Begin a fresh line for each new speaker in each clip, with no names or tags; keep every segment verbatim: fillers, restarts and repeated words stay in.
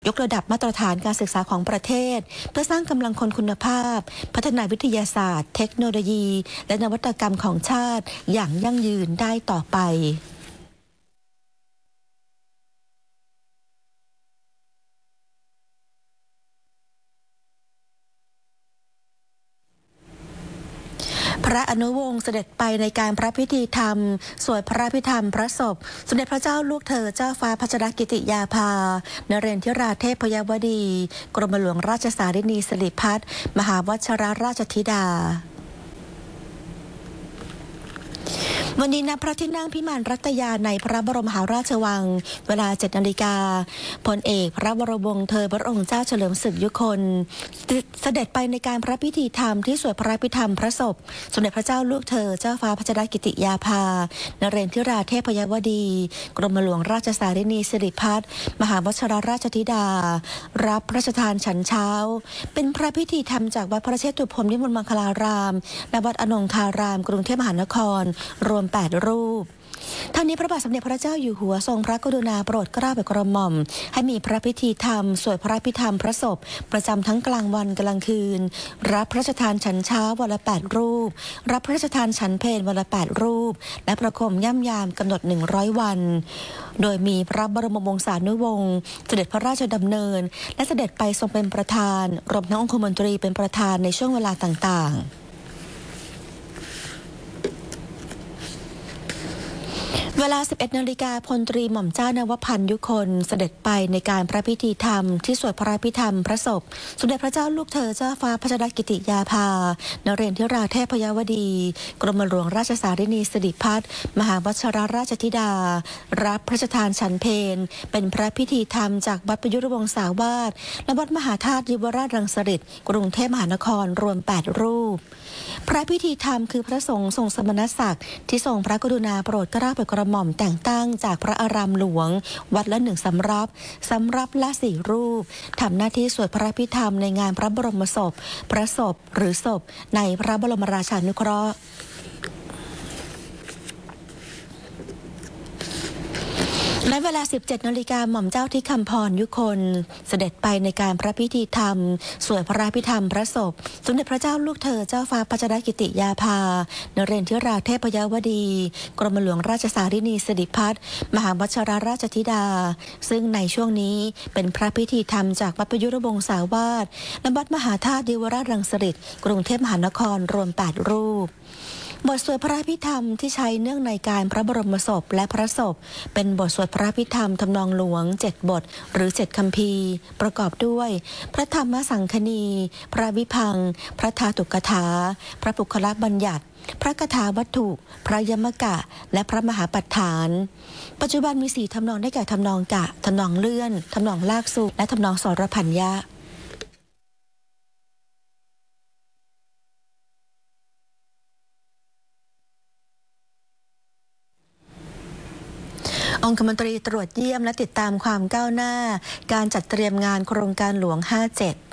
ยกระดับมาตรฐานการศึกษาของประเทศเพื่อสร้างกำลังคนคุณภาพพัฒนาวิทยาศาสตร์เทคโนโลยีและนวัตกรรมของชาติอย่างยั่งยืนได้ต่อไปพระอนุวงศ์เสด็จไปในการพระพิธีธรรมสวดพระพิธรรมพระศพสมเด็จพระเจ้าลูกเธอเจ้าฟ้าพัชรกิติยาภานเรนทิราเทพยวดีกรมหลวงราชสารินีสิริพัฒน์มหาวชิรราชธิดาวันนี้ณพระที่นั่งพิมานรัตยาในพระบรมมหาราชวังเวลาเจ็ดนาฬิกาพลเอกพระวรวงศ์เธอพระองค์เจ้าเฉลิมศึกยุคนเสด็จไปในการพระพิธีธรรมที่สวดพระพิธรรมพระศพสมเด็จพระเจ้าลูกเธอเจ้าฟ้าพัชรกิติยาภานเรนทิราเทพยวดีกรมหลวงราชสารินีสิริพัฒน์มหาวชิรราชธิดารับพระราชทานฉันเช้าเป็นพระพิธีธรรมจากวัดพระเชตุพนวิมลมังคลารามณวัดอนงคารามกรุงเทพมหานครรวมแปดรูปทั้งนี้พระบาทสมเด็จพระเจ้าอยู่หัวทรงพระกรุณาโปรดเกล้าโปรดกระหม่อมให้มีพระพิธีธรรมสวดพระพิธรรมพระศพประจำทั้งกลางวันกลางคืนรับพระราชทานฉันเช้าวันละแปดรูปรับพระราชทานฉันเพลวันละแปดรูปและประโคมย่ำยามกำหนดหนึ่งร้อยวันโดยมีพระบรมวงศานุวงศ์เสด็จพระราชดำเนินและเสด็จไปทรงเป็นประธานรวมทั้งองคมนตรีเป็นประธานในช่วงเวลาต่างๆเวลา สิบเอ็ดนาฬิกาพลตรีหม่อมเจ้านวพันธ์ยุคนเสด็จไปในการพระพิธีธรรมที่สวดพระพิธรรมพระศพสมเด็จพระเจ้าลูกเธอเจ้าฟ้าพัชรกิติยาภานเรนทิราเทพยวดีกรมหลวงราชสารินีสิริพัฒน์มหาวชิรราชธิดารับพระราชทานฉันเพลเป็นพระพิธีธรรมจากวัดประยุรวงศาวาสและวัดมหาธาตุยุวราชรังสฤษฎ์กรุงเทพมหานครรวมแปดรูปพระพิธีธรรมคือพระสงฆ์ทรงสมณศักดิ์ที่ทรงพระกรุณาโปรดเกล้าโปรดกระหม่อมแต่งตั้งจากพระอารามหลวงวัดละหนึ่งสำรับสำรับละสี่รูปทำหน้าที่สวดพระพิธรรมในงานพระบรมศพพระศพหรือศพในพระบรมราชานุเคราะห์ในเวลา สิบเจ็ดนาฬิกาหม่อมเจ้าที่คำพรยุคนเสด็จไปในการพระพิธีธรรมสวดพระพิธรรมพระศพสมเด็จพระเจ้าลูกเธอเจ้าฟ้าพัชรกิติยาภานเรนทิราเทพยวดีกรมหลวงราชสารินีสิริพัฒน์มหาวชิรราชธิดาซึ่งในช่วงนี้เป็นพระพิธีธรรมจากวัดประยุรวงศาวาสและวัดมหาธาตุยุวราชรังสฤษฎ์กรุงเทพมหานครรวมแปดรูปบทสวดพระพิธรรมที่ใช้เนื่องในการพระบรมศพและพระศพเป็นบทสวดพระพิธรรมทำนองหลวงเจ็ดบทหรือเจ็ดคัมภีร์ประกอบด้วยพระธรรมสังคณีพระวิพังค์พระธาตุกถาพระปุคละบัญญัติพระคถาวัตถุพระยมกะและพระมหาปัฏฐานปัจจุบันมีสี่ทำนองได้แก่ทำนองกะทำนองเลื่อนทำนองลากสุและทำนองสรพัญญะองคมนตรีตรวจเยี่ยมและติดตามความก้าวหน้าการจัดเตรียมงานโครงการหลวงห้าเจ็ด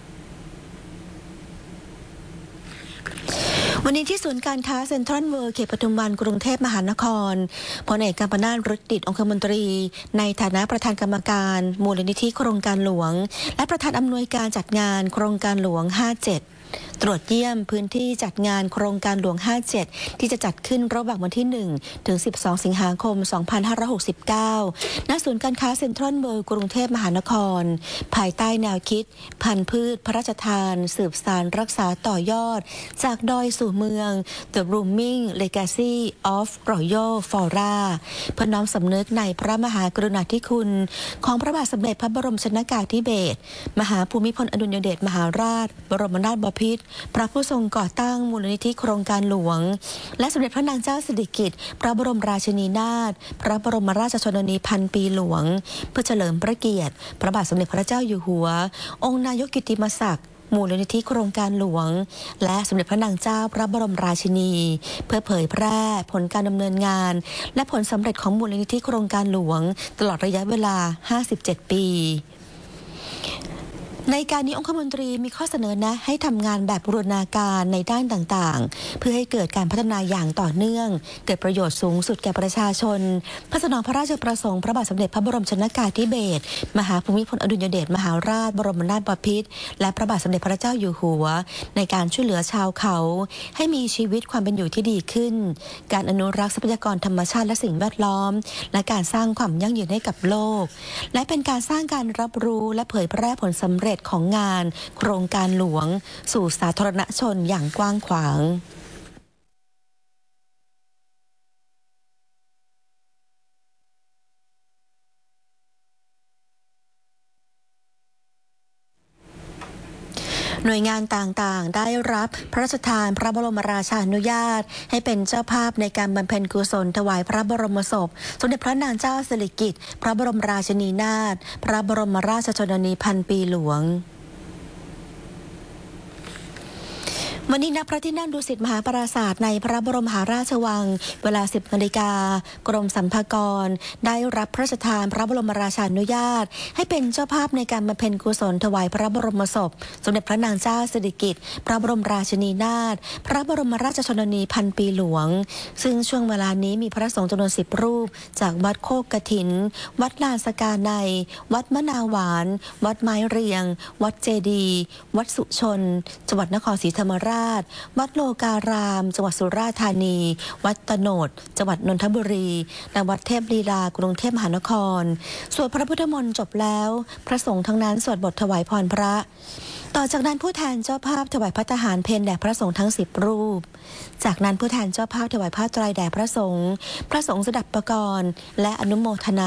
วันนี้ที่ศูนย์การค้าเซ็นทรัลเวิลด์เขตปทุมวันกรุงเทพมหานครพลเอกกัมปนาท ฤทธิ์ดิษฐ์องคมนตรีในฐานะประธานกรรมการมูลนิธิโครงการหลวงและประธานอำนวยการจัดงานโครงการหลวงห้าเจ็ดตรวจเยี่ยมพื้นที่จัดงานโครงการหลวงห้าเจ็ดที่จะจัดขึ้นระหว่างวันที่หนึ่งถึงสิบสองสิงหาคมสองพันห้าร้อยหกสิบเก้าณศูนย์การค้าเซ็นทรัลเวิลด์กรุงเทพมหานครภายใต้แนวคิดพันธุ์พืชพระราชทานสืบสานรักษาต่อยอดจากดอยสู่เมือง The Blooming Legacy of Royal Flora เพื่อน้อมสำนึกในพระมหากรุณาธิคุณของพระบาทสมเด็จพระบรมชนกาธิเบศรมหาภูมิพลอดุลยเดชมหาราชบรมนาถบพิตรพระผู้ทรงก่อตั้งมูลนิธิโครงการหลวงและสมเด็จพระนางเจ้าสิริกิติ์พระบรมราชินีนาถพระบรมราชชนนีพันปีหลวงเพื่อเฉลิมพระเกียรติพระบาทสมเด็จพระเจ้าอยู่หัวองค์นายกกิตติมศักดิ์มูลนิธิโครงการหลวงและสมเด็จพระนางเจ้าพระบรมราชินีเพื่อเผยแพร่ผลการดำเนินงานและผลสำเร็จของมูลนิธิโครงการหลวงตลอดระยะเวลาห้าสิบเจ็ดปีในการนี้องคมนตรีมีข้อเสนอแนะให้ทำงานแบบบูรณาการในด้านต่างๆเพื่อให้เกิดการพัฒนาอย่างต่อเนื่องเกิดประโยชน์สูงสุดแก่ประชาชนเพื่อสนองพระราชประสงค์พระบาทสมเด็จพระบรมชนกาธิเบศรมหาภูมิพลอดุลยเดชมหาราชบรมนาถบพิตรและพระบาทสมเด็จพระเจ้าอยู่หัวในการช่วยเหลือชาวเขาให้มีชีวิตความเป็นอยู่ที่ดีขึ้นการอนุรักษ์ทรัพยากรธรรมชาติและสิ่งแวดล้อมและการสร้างความยั่งยืนให้กับโลกและเป็นการสร้างการรับรู้และเผยแพร่ผลสำเร็จของงานโครงการหลวงสู่สาธารณชนอย่างกว้างขวางหน่วยงานต่างๆได้รับพระราชทานพระบรมราชานุญาตให้เป็นเจ้าภาพในการบำเพ็ญกุศลถวายพระบรมศพสมเด็จพระนางเจ้าสิริกิติ์พระบรมราชินีนาถพระบรมราชชนนีพันปีหลวงวันนี้ณพระที่นั่งดุสิตมหาปราสาทในพระบรมมหาราชวังเวลา สิบนาฬิกากรมสรรพากรได้รับพระราชทานพระบรมราชานุญาตให้เป็นเจ้าภาพในการบำเพ็ญกุศลถวายพระบรมศพสมเด็จพระนางเจ้าสิริกิติ์พระบรมราชินีนาถพระบรมราชชนนีพันปีหลวงซึ่งช่วงเวลานี้มีพระสงฆ์จำนวนสิบรูปจากวัดโคกกฐินวัดลานสกาในวัดมะนาวหวานวัดไม้เรียงวัดเจดีย์วัดสุชนจังหวัดนครศรีธรรมราชวัดโลการามจังหวัดสุราษฎร์ธานีวัดตโนดจังหวัดนนทบุรีและวัดเทพลีลากรุงเทพมหานครสวดพระพุทธมนต์จบแล้วพระสงฆ์ทั้งนั้นสวดบทถวายพรพระต่อจากนั้นผู้แทนเจ้าภาพถวายภัตตาหารเพลแด่พระสงฆ์ทั้งสิบรูปจากนั้นผู้แทนเจ้าภาพถวายผ้าไตรแด่พระสงฆ์พระสงฆ์สดับประกรณ์และอนุโมทนา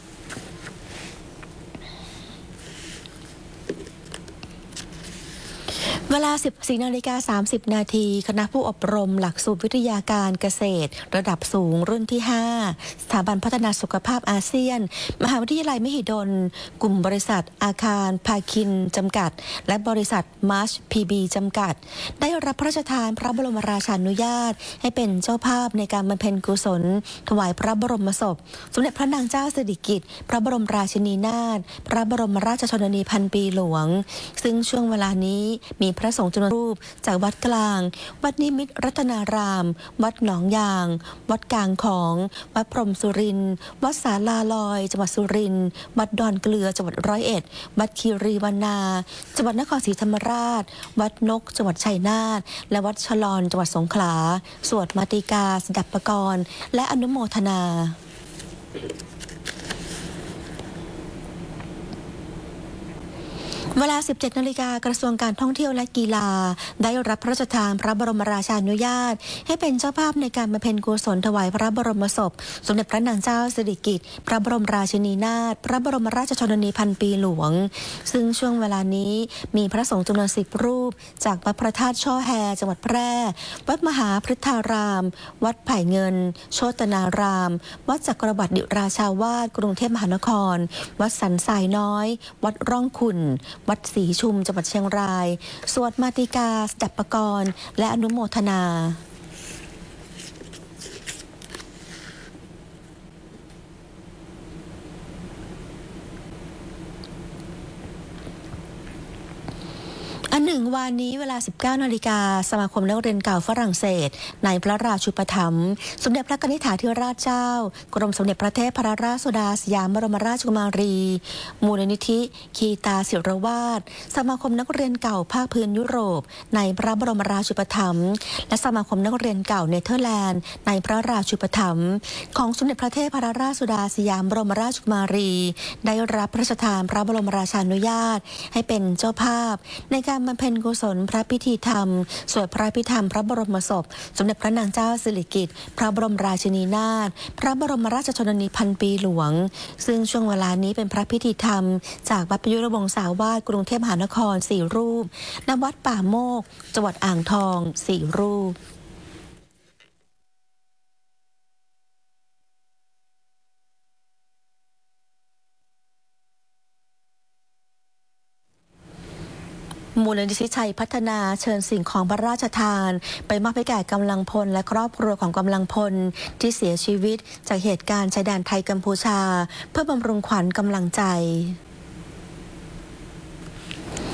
เวลา สิบสี่นาฬิกาสามสิบนาทีคณะผู้อบรมหลักสูตรวิทยาการเกษตรระดับสูงรุ่นที่ห้าสถาบันพัฒนาสุขภาพอาเซียนมหาวิทยาลัยมหิดลกลุ่มบริษัทอาคารภาคินจำกัดและบริษัทมาร์ชพีบีจำกัดได้รับพระราชทานพระบรมราชานุญาตให้เป็นเจ้าภาพในการบำเพ็ญกุศลถวายพระบรมศพสมเด็จพระนางเจ้าสิริกิติ์พระบรมราชินีนาถพระบรมราชชนนีพันปีหลวงซึ่งช่วงเวลานี้มีพระสงฆ์จำนวนรูปจากวัดกลางวัดนิมิตรรัตนารามวัดหนองยางวัดกลางของวัดพรหมสุรินทร์วัดศาลาลอยจังหวัดสุรินทร์วัดดอนเกลือจังหวัดร้อยเอ็ดวัดคีรีวรรณาจังหวัดนครศรีธรรมราชวัดนกจังหวัดชัยนาทและวัดฉลอนจังหวัดสงขลาสวดมาติกาสดับประกรณ์และอนุโมทนาเวลา สิบเจ็ดนาฬิกากระทรวงการท่องเที่ยวและกีฬาได้รับพระราชทานพระบรมราชานุญาตให้เป็นเจ้าภาพในการบำเพ็ญกุศลถวายพระบรมศพสมเด็จพระนางเจ้าสิริกิติ์พระบรมราชินีนาถพระบรมราชชนนีพันปีหลวงซึ่งช่วงเวลานี้มีพระสงฆ์จำนวนสิบรูปจากวัดพระธาตุช่อแฮจังหวัดแพร่วัดมหาพฤทธารามวัดไผ่เงินโชตนารามวัดจักรวรรดิราชาวาสกรุงเทพมหานครวัดสันทรายน้อยวัดร่องขุ่นวัดศรีชุมจังหวัดเชียงรายสวดมาติกาสดับประกรณ์และอนุโมทนาอันหนึ่งวานนี้เวลา สิบเก้านาฬิกาสมาคมนักเรียนเก่าฝรั่งเศสในพระราชูปถัมภ์สมเด็จพระกนิษฐาธิราชเจ้ากรมสมเด็จพระเทพรัตนราชสุดาสยามบรมราชกุมารีมูลนิธิคีตาศิรวาทสมาคมนักเรียนเก่าภาคพื้นยุโรปในพระบรมราชูปถัมภ์และสมาคมนักเรียนเก่าเนเธอร์แลนด์ในพระราชูปถัมภ์ของสมเด็จพระเทพรัตนราชสุดาสยามบรมราชกุมารีได้รับพระราชทานพระบรมราชานุญาตให้เป็นเจ้าภาพในการบำเพ็ญกุศลพระพิธีธรรมสวดพระพิธรรมพระบรมศพสมเด็จพระนางเจ้าสิริกิติ์พระบรมราชินีนาถพระบรมราชชนนีพันปีหลวงซึ่งช่วงเวลานี้เป็นพระพิธีธรรมจากวัดประยุรวงศาวาสกรุงเทพมหานครสี่รูปณวัดป่าโมกจังหวัดอ่างทองสี่รูปมูลนิธิชัยพัฒนาเชิญสิ่งของพระราชทานไปมอบให้แก่กำลังพลและครอบครัวของกำลังพลที่เสียชีวิตจากเหตุการณ์ชายแดนไทยกัมพูชาเพื่อบำรุงขวัญกำลังใจ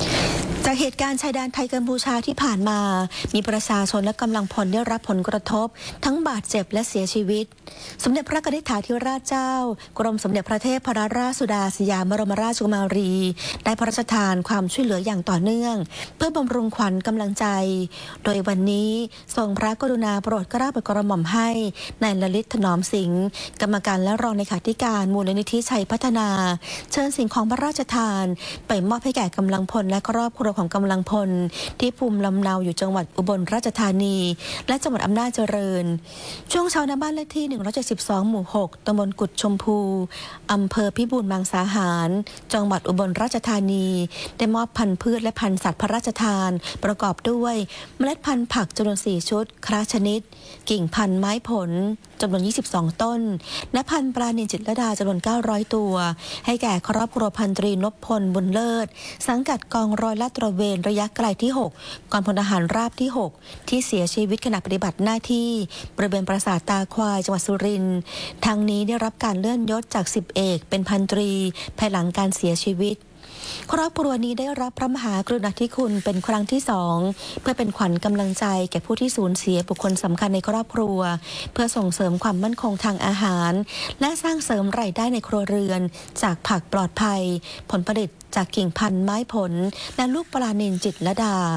จากเหตุการณ์ชายแดนไทยกัมพูชาที่ผ่านมามีประชาชนและกำลังพลได้รับผลกระทบทั้งบาดเจ็บและเสียชีวิตสมเด็จพระนิธิถาธิราชเจ้ากรมสมเด็จพระเทพรัตนราชสุดาสยามบรมราชกุมารีได้พระราชทานความช่วยเหลืออย่างต่อเนื่องเพื่อบำรุงขวัญกำลังใจโดยวันนี้ทรงพระกรุณาโปรดเกล้าโปรดกระหม่อมให้นายลลิตถนอมสิงห์กรรมการและรองเลขาธิการมูลนิธิชัยพัฒนาเชิญสิ่งของพระราชทานไปมอบให้แก่กำลังพลและครอบครัวของกำลังพลที่ภูมิลำเนาอยู่จังหวัดอุบลราชธานีและจังหวัดอำนาจเจริญช่วงเช้าณบ้านเลขที่หนึ่งร้อยเจ็ดสิบสองหมู่หกตำบลกุดชมพูอำเภอพิบูลมังสาหารจังหวัดอุบลราชธานีได้มอบพันธุ์พืชและพันธุ์สัตว์พระราชทานประกอบด้วยเมล็ดพันธุ์ผักจำนวนสี่ชุดคราชนิดกิ่งพันธุ์ไม้ผลจำนวนยี่สิบสองต้นและพันธุ์ปลานิลจิตรลดาจำนวนเก้าร้อยตัวให้แก่ครอบครัวพันตรีนพพลบุญเลิศสังกัดกองร้อยลาดตระเวนระยะไกลที่หกกองพลทหารราบที่หกที่เสียชีวิตขณะปฏิบัติหน้าที่บริเวณปราสาทตาควายจังหวัดสุรินทร์ทางนี้ได้รับการเลื่อนยศจากสิบเอกเป็นพันตรีภายหลังการเสียชีวิตครอบครัวนี้ได้รับพระมหากรุณาธิคุณเป็นครั้งที่สองเพื่อเป็นขวัญกำลังใจแก่ผู้ที่สูญเสียบุคคลสำคัญในครอบครัวเพื่อส่งเสริมความมั่นคงทางอาหารและสร้างเสริมรายได้ในครัวเรือนจากผักปลอดภัยผลผลิตจากกิ่งพันธุ์ไม้ผลและลูกปลานิลจิตรลดา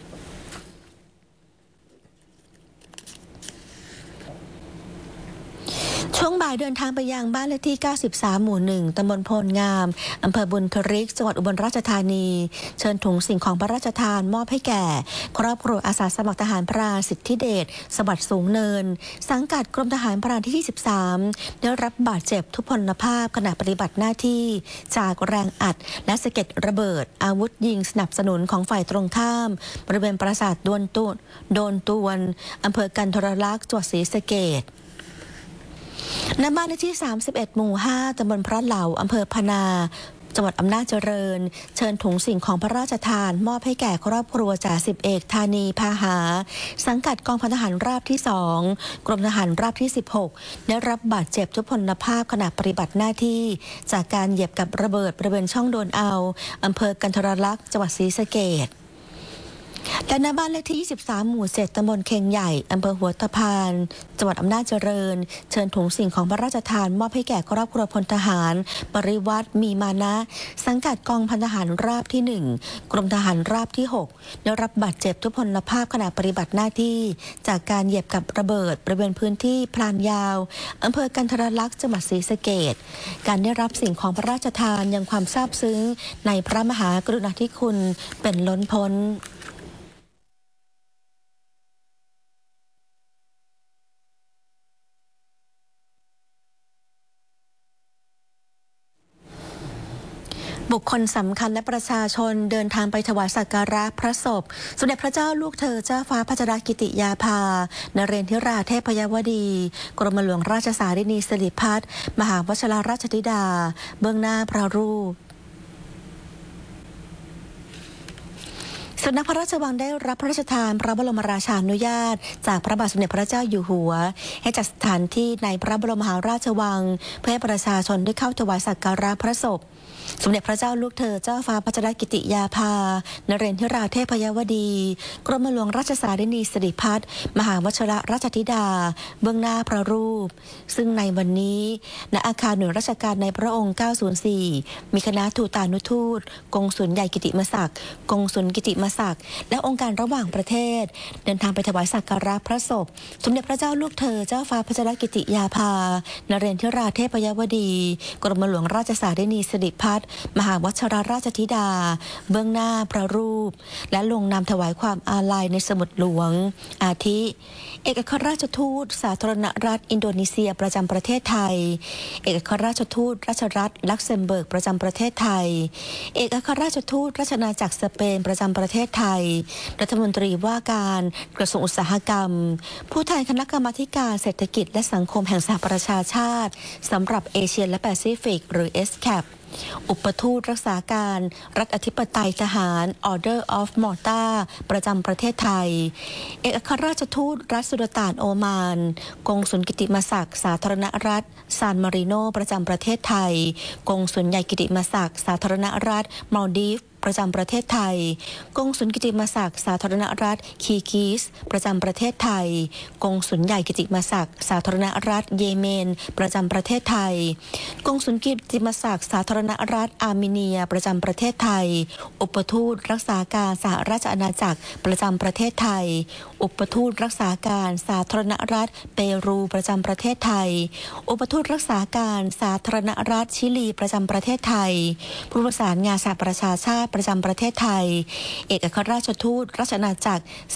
ช่วงบ่ายเดินทางไปยังบ้านเลขที่เก้าสิบสามหมู่หนึ่งตำบลโพนงามอำเภอบุญทริกจังหวัดอุบลราชธานีเชิญถุงสิ่งของพระราชทานมอบให้แก่ครอบครัวอาสาสมัครทหารพรานสิทธิเดชสวัสดิ์สูงเนินสังกัดกรมทหารพรานที่ยี่สิบสามได้รับบาดเจ็บทุพพลภาพขณะปฏิบัติหน้าที่จากแรงอัดและสะเก็ดระเบิดอาวุธยิงสนับสนุนของฝ่ายตรงข้ามบริเวณปราสาทดวนตุนโดนตวนอำเภอกันทรลักษณ์จังหวัดศรีสะเกษณบ้านเลขที่สามสิบเอ็ดหมู่ห้าตำบลพระเหลาอำเภอพนาจังหวัดอำนาจเจริญเชิญถุงสิ่งของพระราชทานมอบให้แก่ครอบครัวจ่าสิบเอกธานีพาหาสังกัดกองพันทหารราบที่สองกรมทหารราบที่สิบหกได้รับบาดเจ็บทุพพลภาพขณะปฏิบัติหน้าที่จากการเหยียบกับระเบิดบริเวณช่องโดนเอาอำเภอกันทรลักษณ์จังหวัดศรีสะเกษและณบ้านเลขที่ยี่สิบสามหมู่เจ็ดตำบลเค็งใหญ่อำเภอหัวตะพานจังหวัดอำนาจเจริญเชิญถุงสิ่งของพระราชทานมอบให้แก่ครอบครัวพลทหารปริวัติมีมานะสังกัดกองพันทหารราบที่หนึ่งกรมทหารราบที่หกได้รับบาดเจ็บทุพพลภาพขณะปฏิบัติหน้าที่จากการเหยียบกับระเบิดบริเวณพื้นที่พลานยาวอำเภอกันทรลักษณ์จังหวัดศรีสะเกษการได้รับสิ่งของพระราชทานยังความซาบซึ้งในพระมหากรุณาธิคุณเป็นล้นพ้นบุคคลสำคัญและประชาชนเดินทางไปถวายสักการะพระศพสมเด็จพระเจ้าลูกเธอเจ้าฟ้าพัชรกิติยาภานเรนทิราเทพยวดีกรมหลวงราชสารินีสิริพัฒน์มหาวชิรราชธิดาเบื้องหน้าพระรูปสำนักพระราชวังได้รับพระราชทานพระบรมราชานุญาตจากพระบาทสมเด็จพระเจ้าอยู่หัวให้จัดสถานที่ในพระบรมมหาราชวังเพื่อให้ประชาชนได้เข้าถวายสักการะพระศพสมเด็จพระเจ้าลูกเธอเจ้าฟ้าพัชรกิติยาภานเรนทิราเทพยวดีกรมหลวงราชสารินีสิริพัฒน์มหาวชิรราชธิดาเบื้องหน้าพระรูปซึ่งในวันนี้ณอาคารหน่วยราชการในพระองค์เก้าศูนย์สี่มีคณะทูตานุทูตกงสุลใหญ่กิติมศักดิ์กงสุลกิติมศักดิ์และองค์การระหว่างประเทศเดินทางไปถวายสักการะพระศพสมเด็จพระเจ้าลูกเธอเจ้าฟ้าพัชรกิติยาภานเรนทิราเทพยวดีกรมหลวงราชสารินีสิริพัฒน์มหาวชิรราชธิดาเบื้องหน้าพระรูปและลงนามถวายความอาลัยในสมุดหลวงอาทิเอกอัครราชทูตสาธารณรัฐอินโดนีเซียประจำประเทศไทยเอกอัครราชทูตราชรัฐลักเซมเบิร์กประจำประเทศไทยเอกอัครราชทูตราชอาณาจักรสเปนประจำประเทศไทยรัฐมนตรีว่าการกระทรวงอุตสาหกรรมผู้แทนคณะกรรมาการเศรษฐกิจและสังคมแห่งสหประชาชาติสำหรับเอเชียและแปซิฟิกหรือ เอส แคปอุปทูตรักษาการรัฐอธิปไตยทหาร Order of Malta ประจำประเทศไทยเอกอัครราชทูตรัฐสุลต่านโอมานกงสุลกิติมศักดิ์สาธารณรัฐซานมาริโนประจำประเทศไทยกงสุลใหญ่กิติมศักดิ์สาธารณรัฐมาลดีฟประจำประเทศไทยกงสุลกิติมศักดิ์สาธารณรัฐคีกีสประจำประเทศไทยกงสุลใหญ่กิติมศักดิ์สาธารณรัฐเยเมนประจำประเทศไทยกงสุลกิติมศักดิ์สาธารณรัฐอาร์เมเนียประจำประเทศไทยอุปทูตรักษาการสหราชอาณาจักรประจำประเทศไทยอุปทูตรักษาการสาธารณรัฐเปรูประจำประเทศไทยอุปทูตรักษาการสาธารณรัฐชิลีประจำประเทศไทยผู้ประสานงานสหประชาชาติประจำประเทศไทยเอกอัครราชทูตราชอาณาจักร